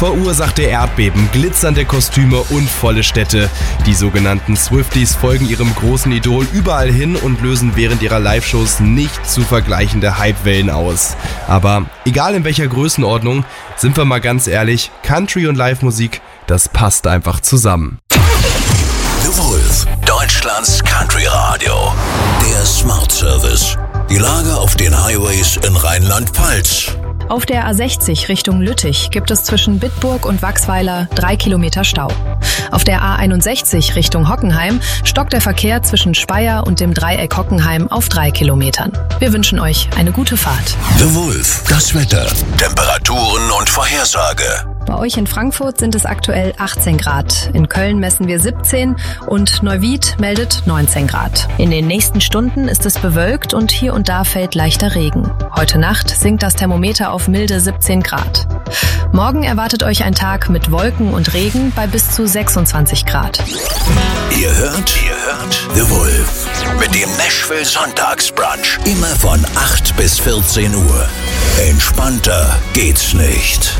verursachte Erdbeben, glitzernde Kostüme und volle Städte. Die sogenannten Swifties folgen ihrem großen Idol überall hin und lösen während ihrer Live-Shows nicht zu vergleichende Hypewellen aus. Aber egal in welcher Größenordnung, sind wir mal ganz ehrlich, Country und Live-Musik, das passt einfach zusammen. The Wolf, Deutschlands Country Radio. Der Smart Service. Die Lage auf den Highways in Rheinland-Pfalz. Auf der A60 Richtung Lüttich gibt es zwischen Bitburg und Wachsweiler 3 Kilometer Stau. Auf der A61 Richtung Hockenheim stockt der Verkehr zwischen Speyer und dem Dreieck Hockenheim auf 3 Kilometern. Wir wünschen euch eine gute Fahrt. The Wolf, das Wetter, Temperaturen und Vorhersage. Bei euch in Frankfurt sind es aktuell 18 Grad. In Köln messen wir 17 und Neuwied meldet 19 Grad. In den nächsten Stunden ist es bewölkt und hier und da fällt leichter Regen. Heute Nacht sinkt das Thermometer auf milde 17 Grad. Morgen erwartet euch ein Tag mit Wolken und Regen bei bis zu 26 Grad. Ihr hört The Wolf mit dem Nashville Sonntagsbrunch. Immer von 8 bis 14 Uhr. Entspannter geht's nicht.